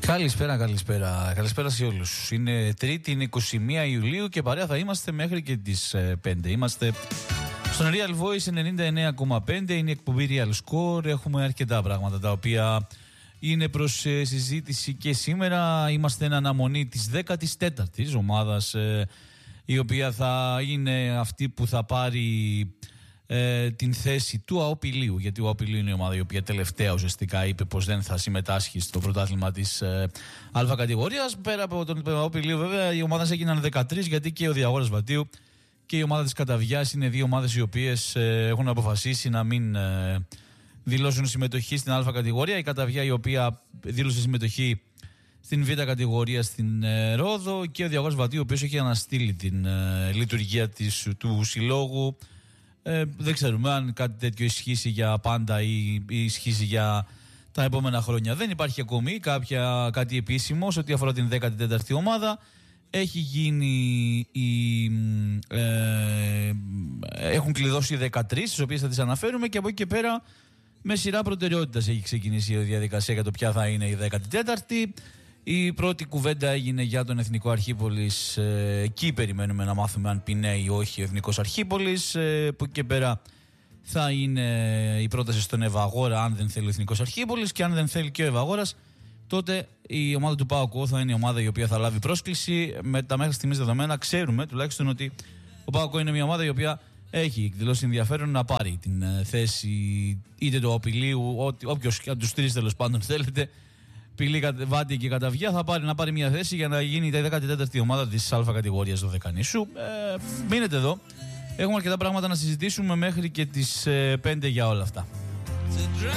Καλησπέρα σε όλους. Είναι Τρίτη, είναι 21 Ιουλίου και παρέα θα είμαστε μέχρι και τις 5. Είμαστε στον Real Voice 99,5, είναι η εκπομπή Real Score. Έχουμε αρκετά πράγματα τα οποία είναι προς συζήτηση και σήμερα. Είμαστε εν αναμονή της 14ης ομάδας, η οποία θα είναι αυτή που θα πάρει την θέση του ΑΟΠ-Ηλίου, γιατί ο ΑΟΠ-Ηλίου είναι η ομάδα η οποία τελευταία ουσιαστικά είπε πως δεν θα συμμετάσχει στο πρωτάθλημα της Α κατηγορίας. Πέρα από τον ΑΟΠ-Ηλίου βέβαια οι ομάδες έγιναν 13, γιατί και ο Διαγόρας Βαττίου και η ομάδα της Καταβιάς είναι δύο ομάδες οι οποίες έχουν αποφασίσει να μην δηλώσουν συμμετοχή στην Α κατηγορία. Η Καταβιά η οποία δήλωσε συμμετοχή στην Β κατηγορία στην Ρόδο, και ο Διαγόρας Βαττίου ο οποίος έχει αναστείλει την λειτουργία του συλλόγου. Δεν ξέρουμε αν κάτι τέτοιο ισχύσει για πάντα ή ισχύσει για τα επόμενα χρόνια. Δεν υπάρχει ακόμη κάτι επίσημο σε ό,τι αφορά την 14η ομάδα. Έχει γίνει έχουν κλειδώσει 13, τις οποίες θα τις αναφέρουμε, και από εκεί και πέρα με σειρά προτεραιότητας έχει ξεκινήσει η διαδικασία για το ποια θα είναι η 14η. Η πρώτη κουβέντα έγινε για τον Εθνικό Αρχίπολης. Εκεί περιμένουμε να μάθουμε αν πει ναι ή όχι ο Εθνικός Αρχίπολης. Από εκεί και πέρα θα είναι η πρόταση στον Ευαγόρα, αν δεν θέλει ο Εθνικός Αρχίπολης, και αν δεν θέλει και ο Ευαγόρας, τότε η ομάδα του ΠΑΟΚ θα είναι η ομάδα η οποία θα λάβει πρόσκληση. Με τα μέχρι στιγμής δεδομένα ξέρουμε τουλάχιστον ότι ο ΠΑΟΚ είναι μια ομάδα η οποία έχει εκδηλώσει ενδιαφέρον να πάρει την θέση είτε του ΑΟΠ-Ηλίου, όποιος από τους τρεις τέλος πάντων θέλετε, Πηλή, Βάτη και Καταβιά, θα πάρει να πάρει μια θέση για να γίνει η 14η ομάδα της Α κατηγορίας του Δεκανήσου. Μείνετε εδώ. Έχουμε αρκετά πράγματα να συζητήσουμε μέχρι και τις 5 για όλα αυτά.